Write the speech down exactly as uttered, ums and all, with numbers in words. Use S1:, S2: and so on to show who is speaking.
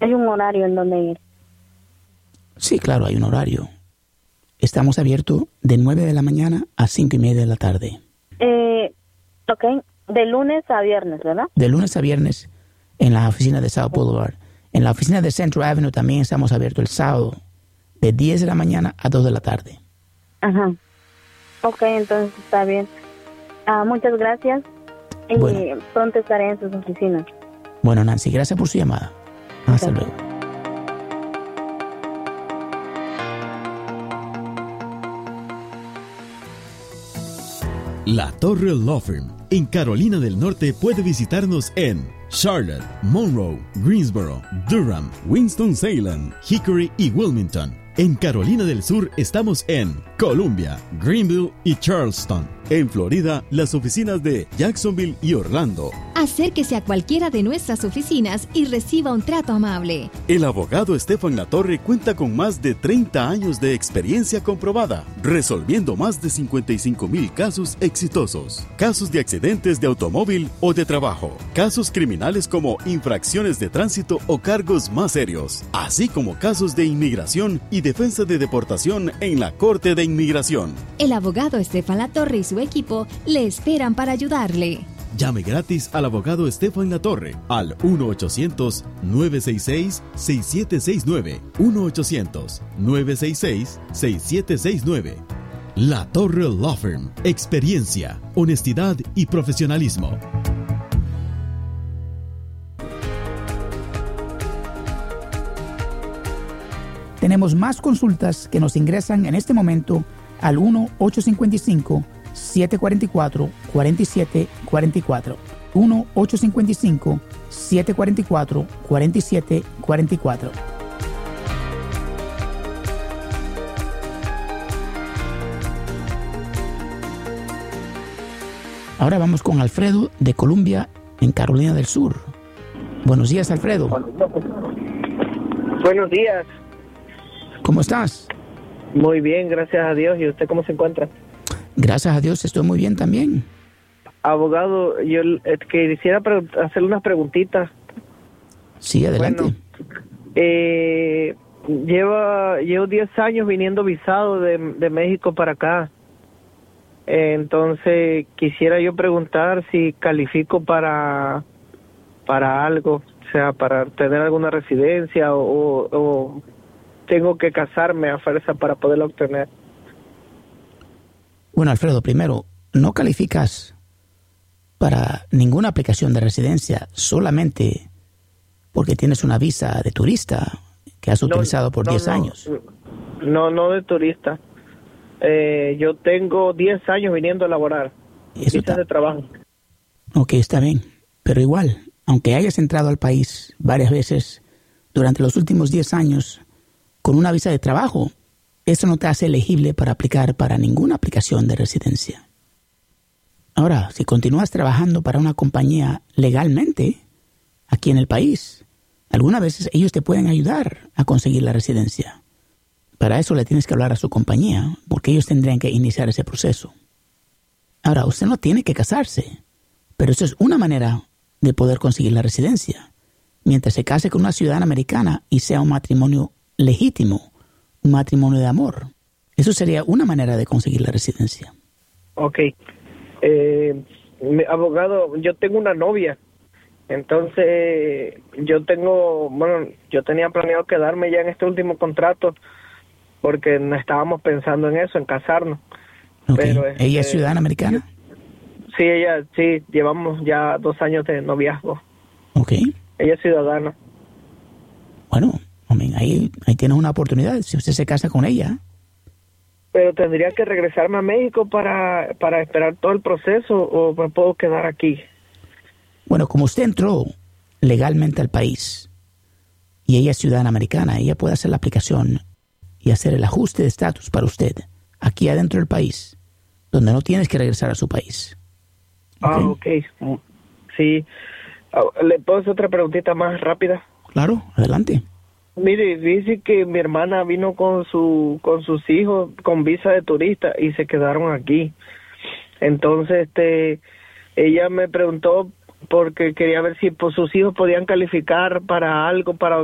S1: ¿Hay un horario en donde ir?
S2: Sí, claro, hay un horario. Estamos abiertos de nueve de la mañana a cinco y media de la tarde.
S1: Eh, ok, de lunes a viernes, ¿verdad?
S2: De lunes a viernes en la oficina de South Boulevard. En la oficina de Central Avenue también estamos abiertos el sábado de diez de la mañana a dos de la tarde.
S1: Ajá. Ok, entonces está bien. Ah, muchas gracias. Y
S2: Bueno.
S1: pronto estaré en sus oficinas.
S2: Bueno, Nancy, gracias por su llamada. Hasta
S1: Ok.
S2: luego.
S3: La Torre Law Firm en Carolina del Norte puede visitarnos en Charlotte, Monroe, Greensboro, Durham, Winston-Salem, Hickory y Wilmington. En Carolina del Sur estamos en Columbia, Greenville y Charleston. En Florida, las oficinas de Jacksonville y Orlando.
S4: Acérquese a cualquiera de nuestras oficinas y reciba un trato amable.
S3: El abogado Estefan Latorre cuenta con más de treinta años de experiencia comprobada, resolviendo más de cincuenta y cinco mil casos exitosos. Casos de accidentes de automóvil o de trabajo, casos criminales como infracciones de tránsito o cargos más serios, así como casos de inmigración y defensa de deportación en la Corte de Inmigración.
S4: El abogado Estefan Latorre y su equipo le esperan para ayudarle.
S3: Llame gratis al abogado Estefan Latorre al uno ochocientos, nueve seis seis, seis siete seis nueve, uno ochocientos, nueve seis seis, seis siete seis nueve. La Torre Law Firm. Experiencia, honestidad y profesionalismo.
S2: Tenemos más consultas que nos ingresan en este momento al uno ocho cinco cinco, siete cuatro cuatro, cuatro siete cuatro cuatro. uno ocho cinco cinco, siete cuatro cuatro, cuatro siete cuatro cuatro. Ahora vamos con Alfredo de Columbia, en Carolina del Sur. Buenos días, Alfredo.
S5: Buenos días.
S2: ¿Cómo estás?
S5: Muy bien, gracias a Dios. ¿Y usted cómo se encuentra?
S2: Gracias a Dios, estoy muy bien también.
S5: Abogado, yo eh, quisiera pre- hacerle unas preguntitas.
S2: Sí, adelante.
S5: Bueno, eh, lleva, llevo diez años viniendo visado de, de México para acá. Eh, entonces, quisiera yo preguntar si califico para, para algo, o sea, para tener alguna residencia o, o tengo que casarme a fuerza para poderlo obtener.
S2: Bueno, Alfredo, primero, no calificas para ninguna aplicación de residencia solamente porque tienes una visa de turista que has utilizado por
S5: no,
S2: diez
S5: no,
S2: años.
S5: No, no de turista. Eh, yo tengo diez años viniendo a laborar.
S2: Eso está
S5: de trabajo.
S2: Ok, está bien. Pero igual, aunque hayas entrado al país varias veces durante los últimos diez años con una visa de trabajo, eso no te hace elegible para aplicar para ninguna aplicación de residencia. Ahora, si continúas trabajando para una compañía legalmente aquí en el país, algunas veces ellos te pueden ayudar a conseguir la residencia. Para eso le tienes que hablar a su compañía, porque ellos tendrían que iniciar ese proceso. Ahora, usted no tiene que casarse, pero eso es una manera de poder conseguir la residencia, mientras se case con una ciudadana americana y sea un matrimonio legítimo, un matrimonio de amor. Eso sería una manera de conseguir la residencia.
S5: Ok. Eh, mi abogado, yo tengo una novia. Entonces, yo tengo, bueno, yo tenía planeado quedarme ya en este último contrato porque no estábamos pensando en eso, en casarnos.
S2: Okay.
S5: Pero,
S2: ¿Ella es
S5: este,
S2: ciudadana americana?
S5: Sí, ella, sí, llevamos ya dos años de noviazgo.
S2: Ok.
S5: Ella es ciudadana.
S2: Bueno, ahí, ahí tienes una oportunidad, si usted se casa con ella.
S5: Pero tendría que regresarme a México para, para esperar todo el proceso o me puedo quedar aquí.
S2: Bueno, como usted entró legalmente al país y ella es ciudadana americana, ella puede hacer la aplicación y hacer el ajuste de estatus para usted aquí adentro del país, donde no tienes que regresar a su país.
S5: Ah, ok. Sí. ¿Le puedo hacer otra preguntita más rápida?
S2: Claro, adelante.
S5: Mire, dice que mi hermana vino con su con sus hijos con visa de turista y se quedaron aquí. Entonces, este, ella me preguntó porque quería ver si pues, sus hijos podían calificar para algo para